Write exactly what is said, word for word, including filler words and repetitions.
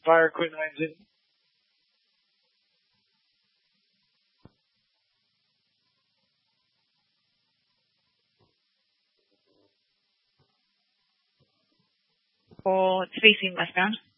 Fire Queen Nines in. Or it's facing westbound.